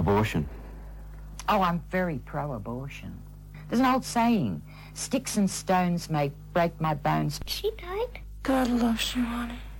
abortion? Oh, I'm very pro-abortion. There's an old saying, sticks and stones may break my bones. She died? God loves you, honey.